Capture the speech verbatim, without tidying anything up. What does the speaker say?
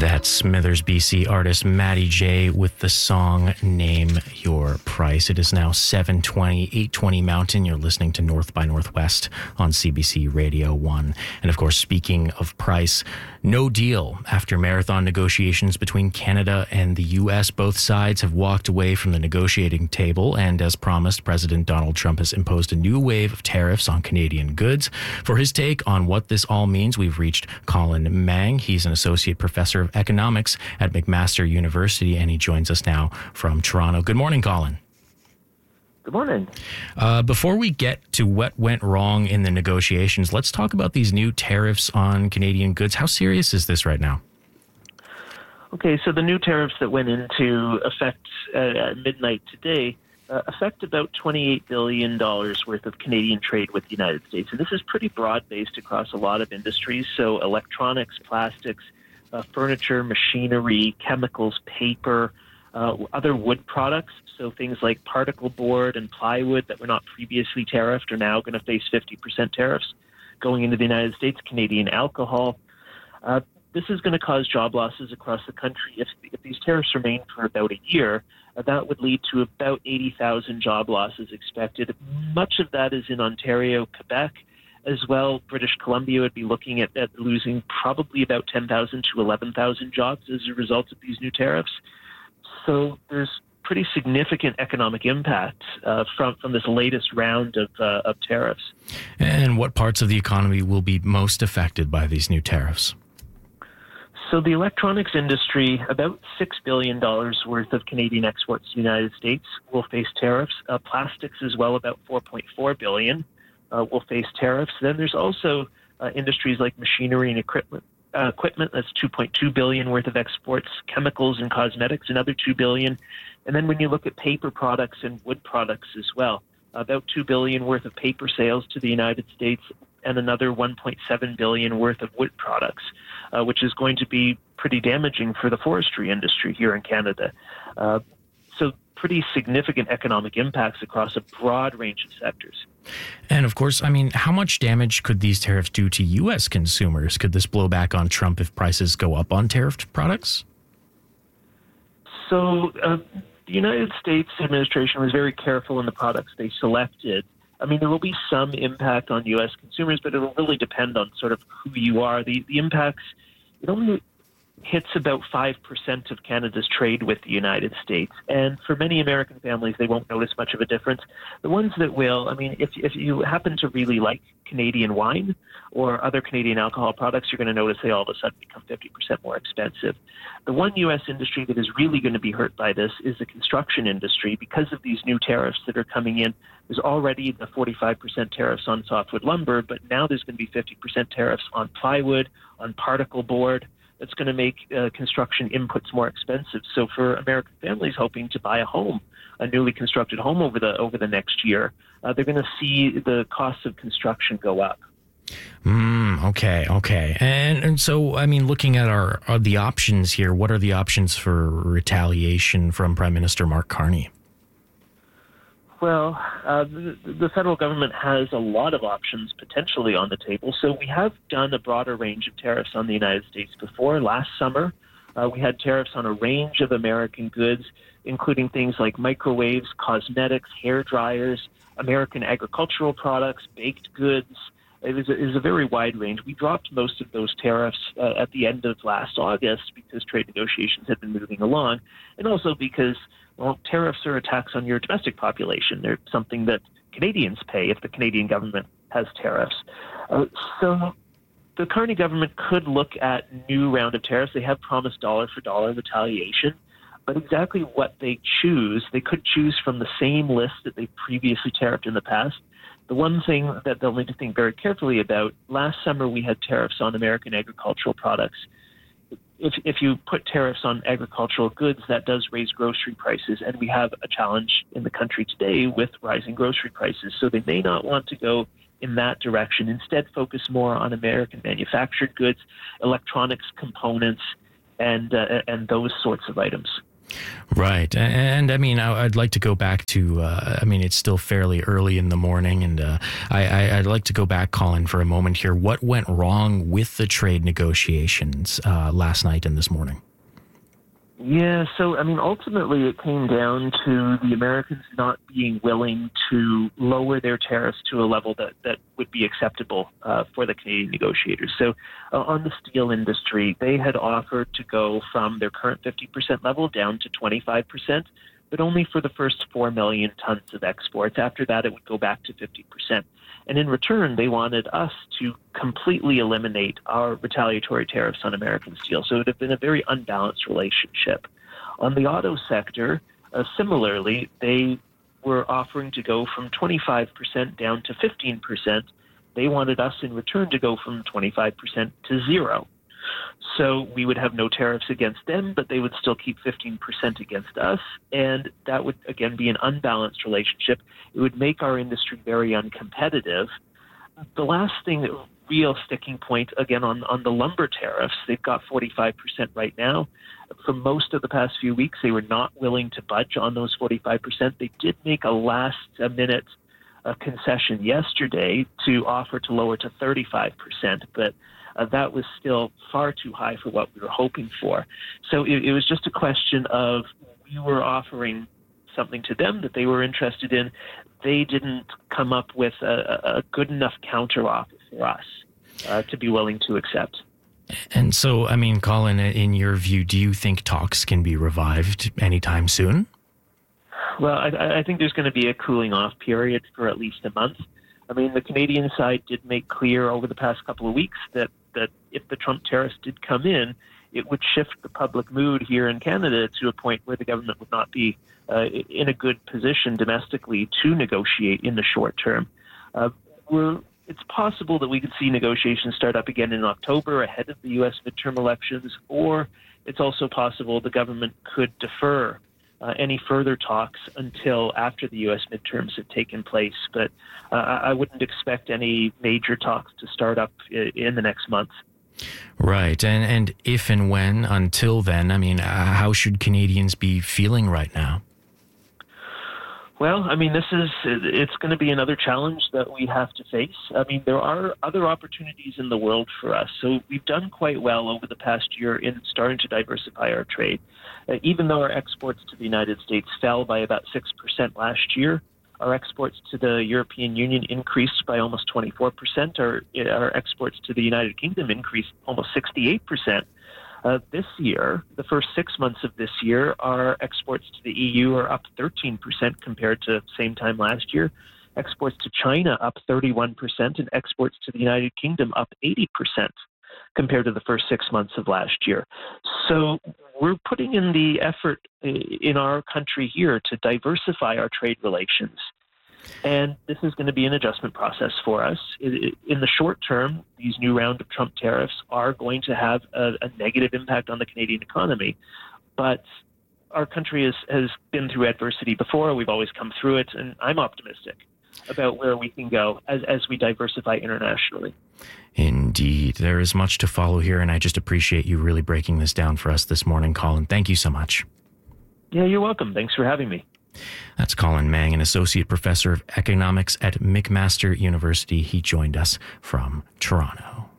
That's Smithers, B C artist Matty J with the song Name Your Price. It is now seven twenty, eight twenty Mountain. You're listening to North by Northwest on C B C Radio one. And of course, speaking of price, no deal. After marathon negotiations between Canada and the U S, both sides have walked away from the negotiating table. And as promised, President Donald Trump has imposed a new wave of tariffs on Canadian goods. For his take on what this all means, we've reached Colin Mang. He's an associate professor of economics at McMaster University, and he joins us now from Toronto. Good morning, Colin. Good morning. Uh, before we get to what went wrong in the negotiations, let's talk about these new tariffs on Canadian goods. How serious is this right now? Okay, so the new tariffs that went into effect uh, at midnight today uh, affect about twenty-eight billion dollars worth of Canadian trade with the United States. And this is pretty broad-based across a lot of industries. So electronics, plastics, uh, furniture, machinery, chemicals, paper, uh, other wood products. So things like particle board and plywood that were not previously tariffed are now going to face fifty percent tariffs going into the United States. Canadian alcohol. Uh, this is going to cause job losses across the country. If, if these tariffs remain for about a year, uh, that would lead to about eighty thousand job losses expected. Much of that is in Ontario, Quebec. As well, British Columbia would be looking at, at losing probably about ten thousand to eleven thousand jobs as a result of these new tariffs. So there's pretty significant economic impact uh, from, from this latest round of, uh, of tariffs. And what parts of the economy will be most affected by these new tariffs? So the electronics industry, about six billion dollars worth of Canadian exports to the United States will face tariffs. Uh, plastics as well, about four point four billion dollars. Uh, will face tariffs. Then there's also uh, industries like machinery and equipment. Uh, equipment that's two point two billion dollars worth of exports. Chemicals and cosmetics, another two billion dollars. And then when you look at paper products and wood products as well, about two billion dollars worth of paper sales to the United States, and another one point seven billion dollars worth of wood products, uh, which is going to be pretty damaging for the forestry industry here in Canada. Uh, so pretty significant economic impacts across a broad range of sectors. And of course, I mean, how much damage could these tariffs do to U S consumers? Could this blow back on Trump if prices go up on tariffed products? So uh, the United States administration was very careful in the products they selected. I mean, there will be some impact on U S consumers, but it will really depend on sort of who you are. The, the impacts, it only hits about five percent of Canada's trade with the United States. And for many American families, they won't notice much of a difference. The ones that will, I mean, if, if you happen to really like Canadian wine or other Canadian alcohol products, you're going to notice they all of a sudden become fifty percent more expensive. The one U S industry that is really going to be hurt by this is the construction industry because of these new tariffs that are coming in. There's already the forty-five percent tariffs on softwood lumber, but now there's going to be fifty percent tariffs on plywood, on particle board. That's going to make uh, construction inputs more expensive. So for American families hoping to buy a home, a newly constructed home over the over the next year, uh, they're going to see the costs of construction go up. Mm, okay, okay. And and so, I mean, looking at our, our the options here, what are the options for retaliation from Prime Minister Mark Carney? Well, uh, the, the federal government has a lot of options potentially on the table. So we have done a broader range of tariffs on the United States before. Last summer, uh, we had tariffs on a range of American goods, including things like microwaves, cosmetics, hair dryers, American agricultural products, baked goods. It was, a, it was a very wide range. We dropped most of those tariffs uh, at the end of last August because trade negotiations had been moving along, and also because, well, tariffs are a tax on your domestic population. They're something that Canadians pay if the Canadian government has tariffs. Uh, so the Carney government could look at new round of tariffs. They have promised dollar-for-dollar retaliation, but exactly what they choose, they could choose from the same list that they previously tariffed in the past. The one thing that they'll need to think very carefully about, last summer we had tariffs on American agricultural products. If, if you put tariffs on agricultural goods, that does raise grocery prices, and we have a challenge in the country today with rising grocery prices. So they may not want to go in that direction. Instead, focus more on American manufactured goods, electronics components, and uh, and those sorts of items. Right. And I mean, I'd like to go back to, uh, I mean, it's still fairly early in the morning, and uh, I, I, I'd like to go back, Colin, for a moment here. What went wrong with the trade negotiations uh, last night and this morning? Yeah, so, I mean, ultimately it came down to the Americans not being willing to lower their tariffs to a level that, that would be acceptable uh, for the Canadian negotiators. So uh, on the steel industry, they had offered to go from their current fifty percent level down to twenty-five percent, but only for the first four million tons of exports. After that, it would go back to fifty percent. And in return, they wanted us to completely eliminate our retaliatory tariffs on American steel. So it would have been a very unbalanced relationship. On the auto sector, uh, similarly, they were offering to go from twenty-five percent down to fifteen percent. They wanted us in return to go from twenty-five percent to zero. So we would have no tariffs against them, but they would still keep fifteen percent against us. And that would, again, be an unbalanced relationship. It would make our industry very uncompetitive. The last thing, the real sticking point, again, on, on the lumber tariffs, they've got forty-five percent right now. For most of the past few weeks, they were not willing to budge on those forty-five percent. They did make a last-minute uh, concession yesterday to offer to lower to thirty-five percent, but Uh, that was still far too high for what we were hoping for. So it, it was just a question of we were offering something to them that they were interested in. They didn't come up with a, a good enough counteroffer for us uh, to be willing to accept. And so, I mean, Colin, in your view, do you think talks can be revived anytime soon? Well, I, I think there's going to be a cooling off period for at least a month. I mean, the Canadian side did make clear over the past couple of weeks that, that if the Trump tariffs did come in, it would shift the public mood here in Canada to a point where the government would not be uh, in a good position domestically to negotiate in the short term. Uh, we're, it's possible that we could see negotiations start up again in October ahead of the U S midterm elections, or it's also possible the government could defer Uh, any further talks until after the U S midterms have taken place. But uh, I wouldn't expect any major talks to start up in the next month. Right. And, and if and when, until then, I mean, uh, how should Canadians be feeling right now? Well, I mean, this is, it's going to be another challenge that we have to face. I mean, there are other opportunities in the world for us. So we've done quite well over the past year in starting to diversify our trade. Uh, even though our exports to the United States fell by about six percent last year, our exports to the European Union increased by almost twenty-four percent. Our, our exports to the United Kingdom increased almost sixty-eight percent. Uh, this year, the first six months of this year, our exports to the E U are up thirteen percent compared to same time last year. Exports to China up thirty-one percent, and exports to the United Kingdom up eighty percent compared to the first six months of last year. So we're putting in the effort in our country here to diversify our trade relations. And this is going to be an adjustment process for us. In the short term, these new round of Trump tariffs are going to have a, a negative impact on the Canadian economy. But our country has, has been through adversity before. We've always come through it, and I'm optimistic about where we can go as, as we diversify internationally. Indeed. There is much to follow here, and I just appreciate you really breaking this down for us this morning, Colin. Thank you so much. Yeah, you're welcome. Thanks for having me. That's Colin Mang, an associate professor of economics at McMaster University. He joined us from Toronto.